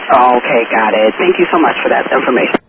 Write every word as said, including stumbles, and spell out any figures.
Okay, got it. Thank you so much for that information.